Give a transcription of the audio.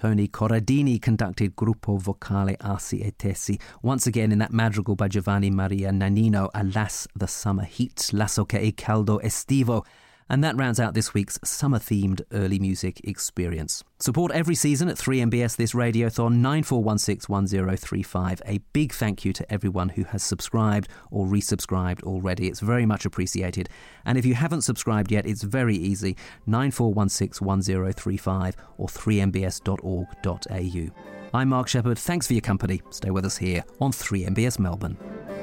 Tony Corradini conducted Gruppo Vocale Arsi e Tessi, once again in that madrigal by Giovanni Maria Nannino, Alas, the Summer Heat, Lasso che è caldo estivo. And that rounds out this week's summer-themed early music experience. Support every season at 3MBS This Radiothon 94161035. A big thank you to everyone who has subscribed or resubscribed already. It's very much appreciated. And if you haven't subscribed yet, it's very easy. 94161035 or 3mbs.org.au. I'm Mark Shepherd. Thanks for your company. Stay with us here on 3MBS Melbourne.